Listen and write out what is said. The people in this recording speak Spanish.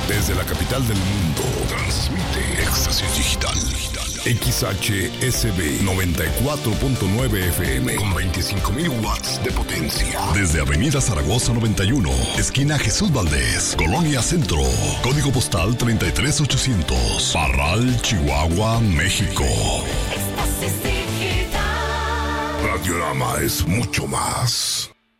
Desde la capital del mundo, transmite Éxtasis Digital. XHSB 94.9 FM con 25,000 watts de potencia. Desde Avenida Zaragoza 91, esquina Jesús Valdés, Colonia Centro. Código postal 33800. Parral, Chihuahua, México. Éxtasis Digital. Radiorama es mucho más.